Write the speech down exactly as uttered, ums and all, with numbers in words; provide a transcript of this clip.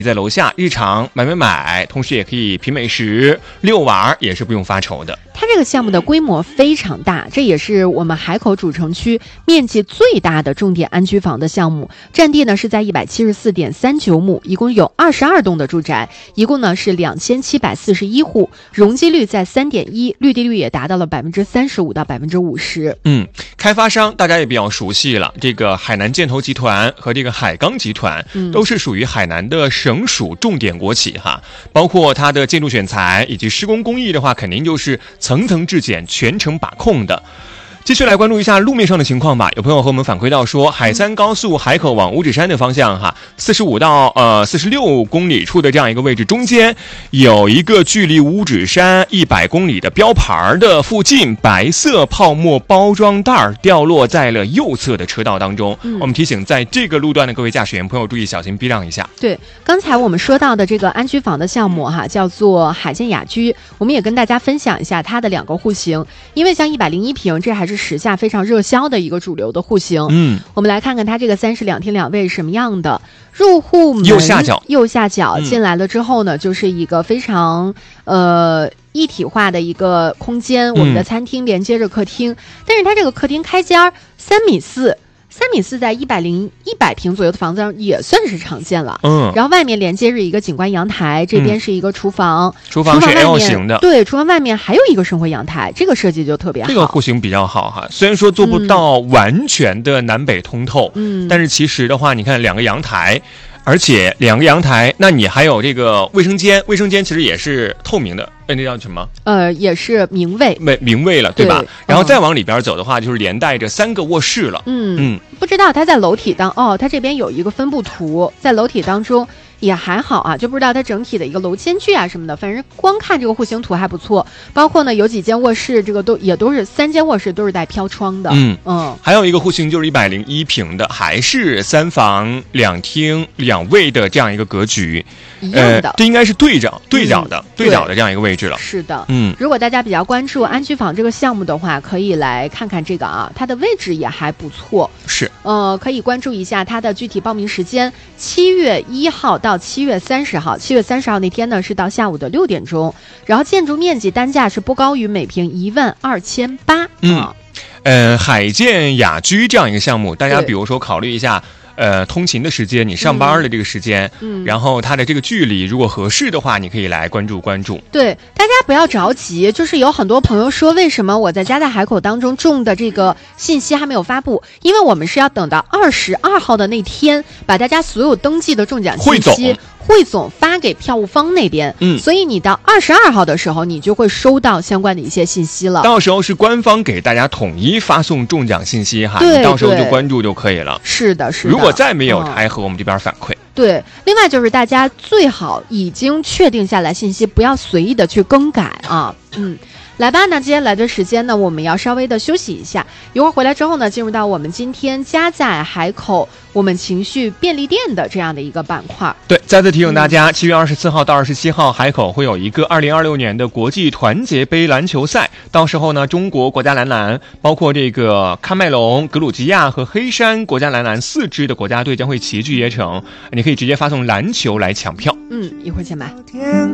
在楼下日常买买买，同时也可以品美食、遛玩，也是不用发愁的。 它这个项目的规模非常大，这也是我们海口主城区面积最大的重点安居房的项目，占地呢是在一百七十四点三九亩，一共有二十二栋的住宅，一共呢是两千七百四十一户，容积率在三点一，绿地率也达到了百分之三十五到百分之五十。 嗯，开发商大家也比较熟悉了，这个海南建投集团和这个海钢集团、嗯、都是属于海南的省属重点国企哈，包括它的建筑选材以及施工工艺的话，肯定就是层层质检、全程把控的。继续来关注一下路面上的情况吧。有朋友和我们反馈到说，海三高速海口往五指山的方向哈，四十五到呃四十六公里处的这样一个位置，中间有一个距离五指山一百公里的标牌的附近，白色泡沫包装袋掉落在了右侧的车道当中。嗯、我们提醒在这个路段的各位驾驶员朋友注意小心避让一下。 对，刚才我们说到的这个安居房的项目哈，叫做海建雅居，我们也跟大家分享一下它的两个户型，因为像一百零一平，这还是是时下非常热销的一个主流的户型。嗯，我们来看看它这个三室两厅两卫是什么样的。入户门右下角， 右下角进来了之后呢，嗯、就是一个非常呃一体化的一个空间。我们的餐厅连接着客厅，嗯、但是它这个客厅开间三米四。三米四在一百零一百平左右的房子上也算是常见了。嗯，然后外面连接着一个景观阳台，这边是一个厨房，嗯、 厨房是 L 型的， 对，厨房外面还有一个生活阳台，这个设计就特别好。 这个户型比较好哈，虽然说做不到完全的南北通透，嗯，但是其实的话，你看两个阳台。而且两个阳台，那你还有这个卫生间，卫生间其实也是透明的，哎，那叫什么？ 呃，也是明卫， 明明卫了，对吧？对，然后再往里边走的话，就是连带着三个卧室了。嗯嗯，不知道它在楼体当哦，它这边有一个分布图，在楼体当中也还好啊，就不知道它整体的一个楼间距啊什么的，反正光看这个户型图还不错。包括呢有几间卧室，这个都也都是三间卧室都是带飘窗的。嗯嗯， 还有一个户型就是一百零一平的，还是三房两厅两卫的这样一个格局， 一样的， 呃、这应该是对角对角的、嗯、对角的这样一个位置了。 是的，嗯，如果大家比较关注安居房这个项目的话，可以来看看这个啊，它的位置也还不错。 是， 呃，可以关注一下它的具体报名时间，七月一号到七月三十号，七月三十号那天呢是到下午的六点钟，然后建筑面积单价是不高于每平一万二千八。 嗯，呃，海建雅居这样一个项目，大家比如说考虑一下。呃，通勤的时间，你上班的这个时间，嗯，然后它的这个距离，如果合适的话，你可以来关注关注。 对，大家不要着急，就是有很多朋友说，为什么我在家在海口当中种的这个信息还没有发布？因为我们是要等到二十二号的那天，把大家所有登记的中奖信息汇总发给票务方那边，嗯，所以你到二十二号的时候，你就会收到相关的一些信息了。 到时候是官方给大家统一发送中奖信息哈， 对， 你到时候就关注就可以了。 是的，是的。 如果再没有，他还和我们这边反馈。 对，另外就是大家最好已经确定下来信息，不要随意的去更改啊。嗯。来吧，那接下来的时间呢，我们要稍微的休息一下，一会儿回来之后呢，进入到我们今天家在海口我们情绪便利店的这样的一个板块。 对，再次提醒大家，七、嗯、月二十四号到二十七号，海口会有一个二零二六年的国际团结杯篮球赛，到时候呢，中国国家男篮，包括这个喀麦隆、格鲁吉亚和黑山国家男篮四支的国家队将会齐聚椰城，你可以直接发送篮球来抢票。 嗯，一会儿见吧。